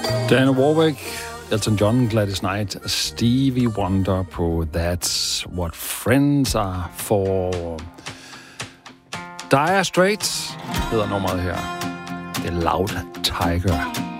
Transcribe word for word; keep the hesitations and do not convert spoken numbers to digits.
Diana Warwick, Elton John, Gladys Knight, Stevie Wonder på That's What Friends Are For. Dire Straits hedder nummeret her. Det er Loud Tiger.